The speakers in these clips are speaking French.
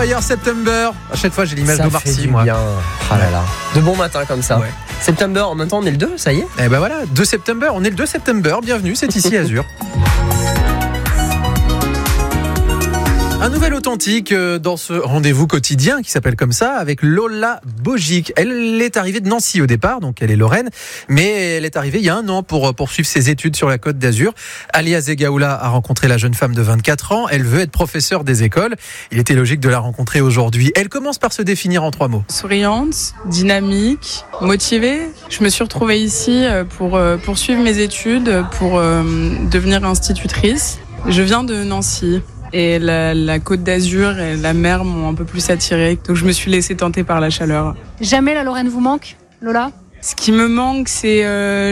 Fire September. À chaque fois, j'ai l'image d'Omar Sy, moi. Bien. Ah là là. De bon matin comme ça. Ouais. September, en même temps, on est le 2, ça y est. Et ben voilà, 2 September. On est le 2 September. Bienvenue, c'est ici Azur. Un nouvel authentique dans ce rendez-vous quotidien qui s'appelle comme ça, avec Lola Bogic. Elle est arrivée de Nancy au départ, donc elle est lorraine, mais elle est arrivée il y a un an pour poursuivre ses études sur la Côte d'Azur. Alia Zegaoula a rencontré la jeune femme de 24 ans. Elle veut être professeure des écoles. Il était logique de la rencontrer aujourd'hui. Elle commence par se définir en 3 mots. Souriante, dynamique, motivée. Je me suis retrouvée ici pour poursuivre mes études, pour devenir institutrice. Je viens de Nancy. Et la Côte d'Azur et la mer m'ont un peu plus attirée. Donc je me suis laissée tenter par la chaleur. Jamais la Lorraine vous manque, Lola ? Ce qui me manque, c'est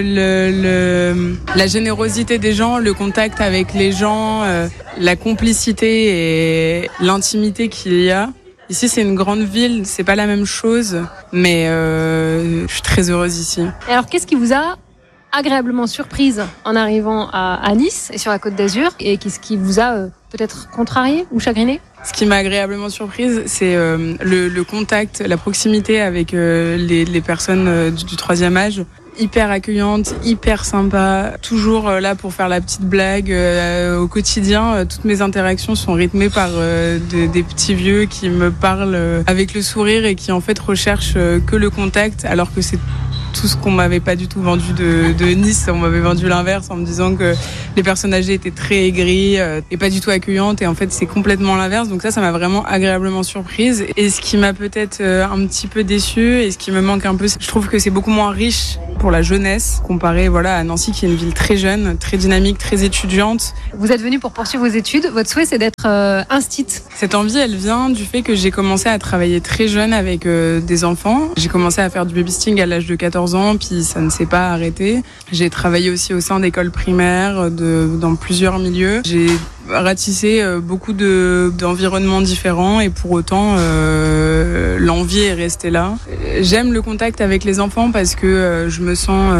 la générosité des gens, le contact avec les gens, la complicité et l'intimité qu'il y a. Ici, c'est une grande ville, c'est pas la même chose, mais je suis très heureuse ici. Et alors, qu'est-ce qui vous a agréablement surprise en arrivant à Nice et sur la Côte d'Azur ? Et qu'est-ce qui vous a peut-être contrarié ou chagriné ? Ce qui m'a agréablement surprise, c'est le contact, la proximité avec les personnes du 3e âge. Hyper accueillante, hyper sympa, toujours là pour faire la petite blague. Au quotidien, toutes mes interactions sont rythmées par des petits vieux qui me parlent avec le sourire et qui en fait recherchent que le contact, alors que c'est tout ce qu'on m'avait pas du tout vendu de Nice. On m'avait vendu l'inverse en me disant que les personnes âgées étaient très aigries et pas du tout accueillantes, et en fait c'est complètement l'inverse. Donc ça m'a vraiment agréablement surprise. Et ce qui m'a peut-être un petit peu déçue et ce qui me manque un peu, je trouve que c'est beaucoup moins riche pour la jeunesse comparé à Nancy, qui est une ville très jeune, très dynamique, très étudiante. Vous êtes venu pour poursuivre vos études. Votre souhait, c'est d'être instite. Cette envie, elle vient du fait que j'ai commencé à travailler très jeune avec des enfants. J'ai commencé à faire du babysitting à l'âge de 14 ans, puis ça ne s'est pas arrêté. J'ai travaillé aussi au sein d'écoles primaires, dans plusieurs milieux. J'ai ratissé beaucoup d'environnements différents, et pour autant l'envie est restée là. J'aime le contact avec les enfants parce que je me sens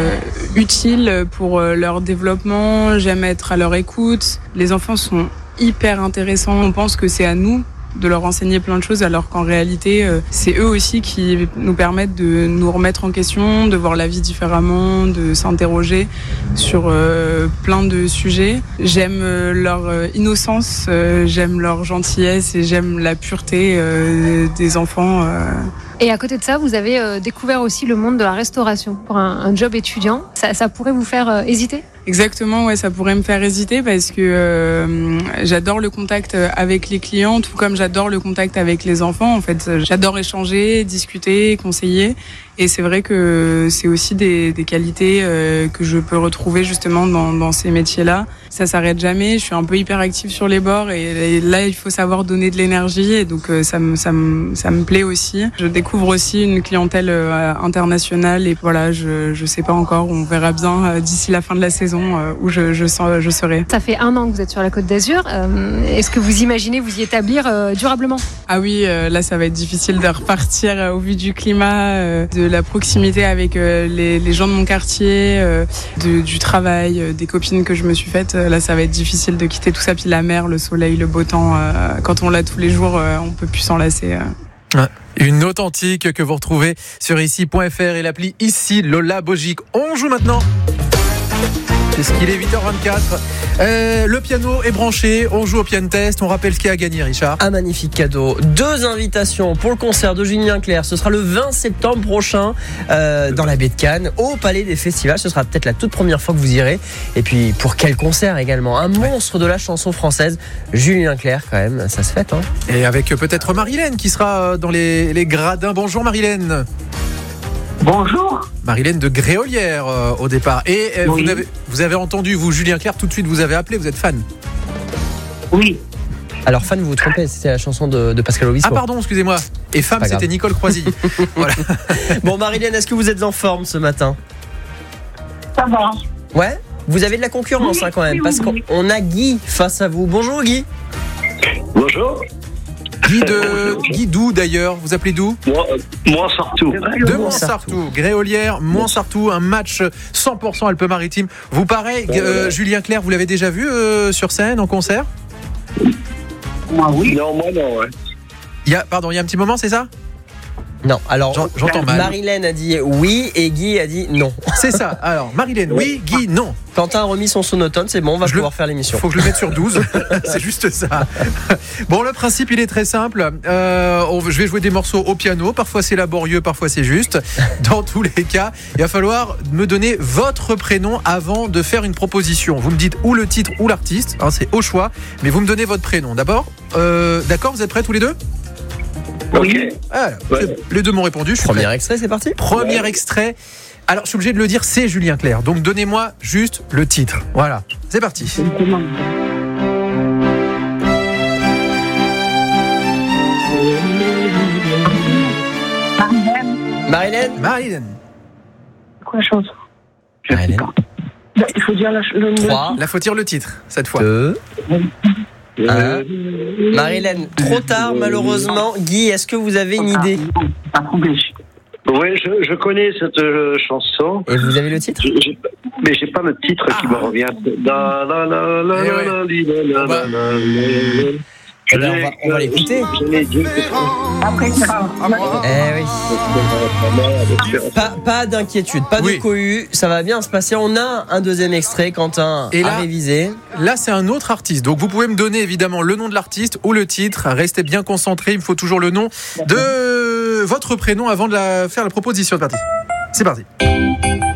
utile pour leur développement. J'aime être à leur écoute. Les enfants sont hyper intéressants. On pense que c'est à nous de leur enseigner plein de choses, alors qu'en réalité c'est eux aussi qui nous permettent de nous remettre en question, de voir la vie différemment, de s'interroger sur plein de sujets. J'aime leur innocence, j'aime leur gentillesse et j'aime la pureté des enfants. Et à côté de ça, vous avez découvert aussi le monde de la restauration pour un job étudiant. Ça pourrait vous faire hésiter ? Exactement, ouais, ça pourrait me faire hésiter parce que j'adore le contact avec les clients, tout comme j'adore le contact avec les enfants. En fait, j'adore échanger, discuter, conseiller. Et c'est vrai que c'est aussi des qualités que je peux retrouver justement dans ces métiers-là. Ça s'arrête jamais. Je suis un peu hyperactive sur les bords, et là, il faut savoir donner de l'énergie. Et donc, ça me plaît aussi. Je découvre aussi une clientèle internationale. Et voilà, je sais pas encore. On verra bien d'ici la fin de la saison où je serai. Ça fait 1 an que vous êtes sur la Côte d'Azur. Est-ce que vous imaginez vous y établir durablement ? Ah oui, là, ça va être difficile de repartir au vu du climat, de la proximité avec les gens de mon quartier, du travail, des copines que je me suis faites. Là, ça va être difficile de quitter tout ça. Puis la mer, le soleil, le beau temps, quand on l'a tous les jours, on peut plus s'en lasser. Ouais. Une authentique que vous retrouvez sur ici.fr et l'appli Ici, Lola Bogic. On joue maintenant. C'est ce qu'il est, 8h24. Le piano est branché, on joue au piano test. On rappelle ce qu'il y a à gagner, Richard. Un magnifique cadeau. 2 invitations pour le concert de Julien Clerc. Ce sera le 20 septembre prochain dans la baie de Cannes, au Palais des Festivals. Ce sera peut-être la toute première fois que vous irez. Et puis pour quel concert également. Un monstre de la chanson française, Julien Clerc, quand même, ça se fête. Hein. Et avec peut-être Marilène qui sera dans les gradins. Bonjour Marilène. Bonjour. Marilène de Gréolière au départ. Et oui. vous avez entendu, vous, Julien Clerc, tout de suite, vous avez appelé, vous êtes fan. Oui. Alors fan, vous vous trompez, c'était la chanson de Pascal Obispo. Ah pardon, excusez-moi. Et femme, c'était Nicole Croisy. Voilà. Bon Marilène, est-ce que vous êtes en forme ce matin ? Ça va. Ouais ? Vous avez de la concurrence quand même, parce qu'on a Guy face à vous. Bonjour Guy. Bonjour. Guy d'où d'ailleurs ? Vous appelez d'où ? Moi, Sartou. De Montsartou, Gréolière, Montsartou, un match 100% Alpes-Maritimes. Vous paraît, Julien Clerc, vous l'avez déjà vu sur scène, en concert ? Moi, oui. Non, moi, non, ouais. Il y a un petit moment, c'est ça? Non, alors J'entends mal. Marilène a dit oui et Guy a dit non. C'est ça. Alors, Marilène, oui, Guy, non. Quentin a remis son sonotone, c'est bon, on va pouvoir faire l'émission. Faut que je le mette sur 12. C'est juste ça. Bon, le principe, il est très simple. Je vais jouer des morceaux au piano. Parfois, c'est laborieux, parfois, c'est juste. Dans tous les cas, il va falloir me donner votre prénom avant de faire une proposition. Vous me dites ou le titre ou l'artiste. Hein, c'est au choix. Mais vous me donnez votre prénom. D'abord, d'accord, vous êtes prêts tous les deux? Ok. Ah, les deux m'ont répondu. Je suis Premier prêt. extrait, c'est parti. Premier extrait. Alors, je suis obligé de le dire, c'est Julien Clerc. Donc, donnez-moi juste le titre. Voilà, c'est parti. Marilène. Quoi, chose? Je sais Marilène. pas. Il faut dire le 3, Là, faut dire le titre, cette fois. 2, 1. Marilène, trop tard malheureusement. Guy, est-ce que vous avez une idée? Oui, je connais cette chanson. Et vous avez le titre? Mais j'ai pas le titre qui me revient. Eh ben, on va l'écouter. Eh oui. Pas d'inquiétude, pas de cohue, ça va bien se passer. On a un deuxième extrait, Quentin a révisé. Là, c'est un autre artiste. Donc, vous pouvez me donner évidemment le nom de l'artiste ou le titre. Restez bien concentrés. Il me faut toujours le nom de votre prénom avant de faire la proposition. C'est parti.